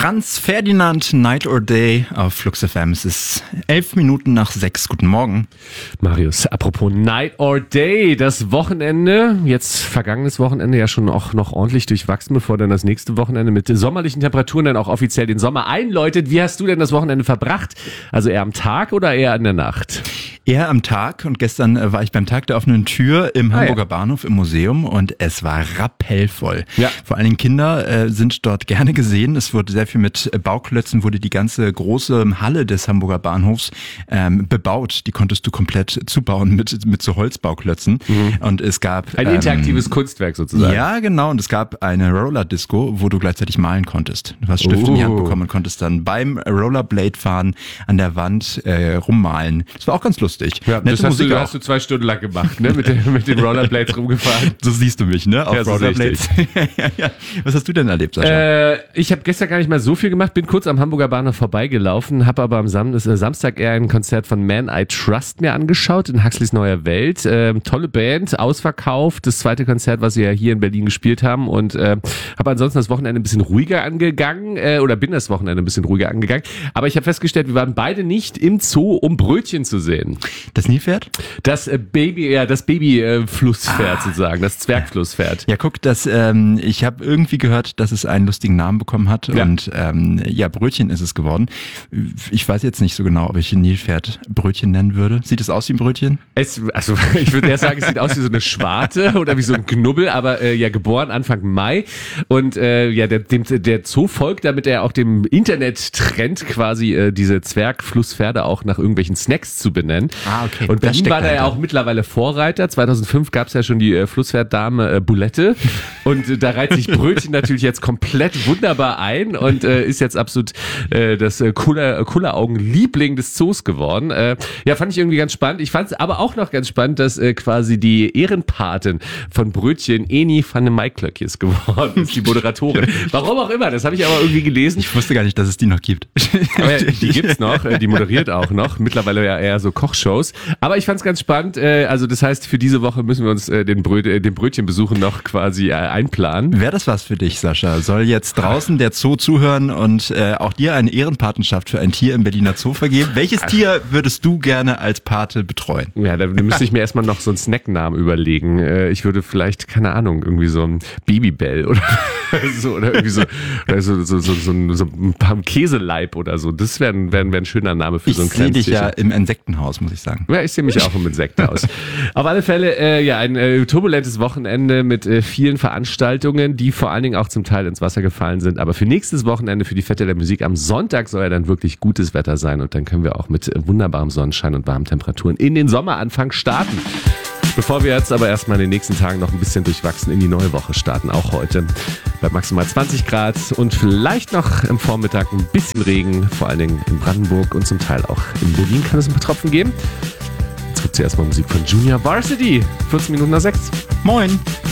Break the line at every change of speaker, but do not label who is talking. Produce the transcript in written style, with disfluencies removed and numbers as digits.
Franz Ferdinand, Night or Day auf Flux FM. Es ist 11 Minuten nach 6. Guten Morgen.
Marius, apropos Night or Day, das Wochenende, jetzt vergangenes Wochenende ja schon auch noch ordentlich durchwachsen, bevor dann das nächste Wochenende mit sommerlichen Temperaturen dann auch offiziell den Sommer einläutet. Wie hast du denn das Wochenende verbracht? Also eher am Tag oder eher in der Nacht?
Eher am Tag, und gestern war ich beim Tag der offenen Tür im Hamburger Bahnhof im Museum und es war rappellvoll.
Ja.
Vor allen Dingen Kinder sind dort gerne gesehen. Es wurde sehr viel mit Bauklötzen, wurde die ganze große Halle des Hamburger Bahnhofs bebaut. Die konntest du komplett zubauen mit so Holzbauklötzen. Und es gab
ein interaktives Kunstwerk sozusagen.
Ja, genau. Und es gab eine Roller-Disco, wo du gleichzeitig malen konntest. Du hast Stift in die Hand bekommen und konntest dann beim Rollerblade-Fahren an der Wand rummalen. Das war auch ganz lustig.
Ja, das hast du 2 Stunden lang gemacht, ne? Mit den Rollerblades rumgefahren.
So siehst du mich, ne? Auf
ja, so
Rollerblades. Ja. Was hast du denn erlebt, Sascha?
Ich habe gestern gar nicht mal so viel gemacht, bin kurz am Hamburger Bahnhof vorbeigelaufen, habe aber am Samstag eher ein Konzert von Man I Trust mir angeschaut in Huxleys Neuer Welt. Tolle Band, ausverkauft, das zweite Konzert, was sie ja hier in Berlin gespielt haben, und habe ansonsten das Wochenende ein bisschen ruhiger angegangen, bin das Wochenende ein bisschen ruhiger angegangen, aber ich habe festgestellt, wir waren beide nicht im Zoo, um Brötchen zu sehen.
Das Nilpferd?
Das Baby-Flusspferd sozusagen, das Zwergflusspferd.
Ja, guck, ich habe irgendwie gehört, dass es einen lustigen Namen bekommen hat, und Brötchen ist es geworden. Ich weiß jetzt nicht so genau, ob ich ein Nilpferd Brötchen nennen würde. Sieht es aus wie ein Brötchen?
Ich würde eher sagen, es sieht aus wie so eine Schwarte oder wie so ein Knubbel, aber geboren Anfang Mai, und der Zoo folgt, damit er auch dem Internet-Trend quasi diese Zwergflusspferde auch nach irgendwelchen Snacks zu benennen.
Ah, okay.
Und Berlin war da ja auch mittlerweile Vorreiter. 2005 gab es ja schon die Flusspferddame Bulette, und da reiht sich Brötchen natürlich jetzt komplett wunderbar ein und ist jetzt absolut das Kulleraugen-Liebling des Zoos geworden. Fand ich irgendwie ganz spannend. Ich fand es aber auch noch ganz spannend, dass quasi die Ehrenpatin von Brötchen Eni van de Maiklöckjes geworden ist, die Moderatorin. Warum auch immer, das habe ich aber irgendwie gelesen.
Ich wusste gar nicht, dass es die noch gibt.
Aber die gibt's noch, die moderiert auch noch, mittlerweile ja eher so Kochshows. Aber ich fand's ganz spannend, also das heißt, für diese Woche müssen wir uns den Brötchenbesuchen noch quasi einplanen.
Wäre das was für dich, Sascha? Soll jetzt draußen der Zoo zuhören und auch dir eine Ehrenpatenschaft für ein Tier im Berliner Zoo vergeben? Welches Tier würdest du gerne als Pate betreuen?
Ja, da müsste ich mir erstmal noch so einen Snacknamen überlegen. Ich würde vielleicht, keine Ahnung, irgendwie so ein Babybell oder so, oder irgendwie so ein paar Käseleib oder so. Das wäre ein schöner Name für so ein kleines
Tierchen. Ich sehe dich ja im Insektenhaus, muss ich sagen.
Ja, ich sehe mich auch im Insektenhaus. Auf alle Fälle, ein turbulentes Wochenende mit vielen Veranstaltungen, die vor allen Dingen auch zum Teil ins Wasser gefallen sind. Aber für nächstes Wochenende, für die Fette der Musik am Sonntag, soll ja dann wirklich gutes Wetter sein, und dann können wir auch mit wunderbarem Sonnenschein und warmen Temperaturen in den Sommeranfang starten. Bevor wir jetzt aber erstmal in den nächsten Tagen noch ein bisschen durchwachsen in die neue Woche starten, auch heute bei maximal 20 Grad und vielleicht noch im Vormittag ein bisschen Regen, vor allen Dingen in Brandenburg und zum Teil auch in Berlin kann es ein paar Tropfen geben. Jetzt gibt es erstmal Musik von Junior Varsity, 14 Minuten nach 6.
Moin!